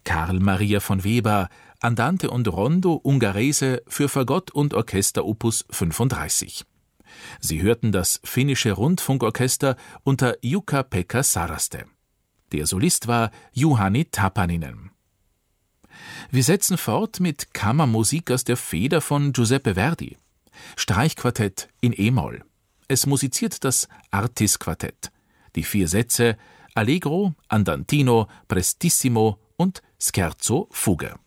Karl Maria von Weber, Andante und Rondo Ungherese für Fagott und Orchester Opus 35. Sie hörten das finnische Rundfunkorchester unter Jukka-Pekka Saraste. Der Solist war Juhani Tapaninen. Wir setzen fort mit Kammermusik aus der Feder von Giuseppe Verdi. Streichquartett in e-Moll. Es musiziert das Artis-Quartett. Die 4 Sätze Allegro, Andantino, Prestissimo und Scherzo Fuge.